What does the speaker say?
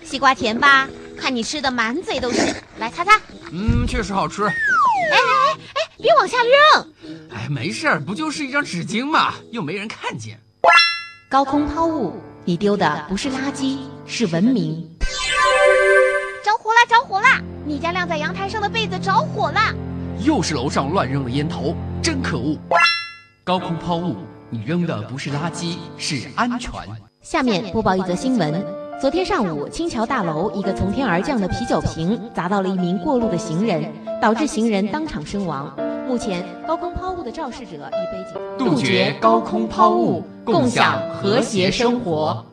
西瓜甜吧？看你吃的满嘴都是，来擦擦。 确实好吃。 哎，别往下扔。 哎，没事，不就是一张纸巾嘛，又没人看见。 高空抛物，你丢的不是垃圾，是文明。 着火啦！着火啦！你家晾在阳台上的被子着火啦！ 又是楼上乱扔的烟头，真可恶！高空抛物，你扔的不是垃圾，是安全。 下面播报一则新闻：昨天上午，青桥大楼一个从天而降的啤酒瓶砸到了一名过路的行人，导致行人当场身亡。目前，高空抛物的肇事者已被警。 杜绝高空抛物，共享和谐生活。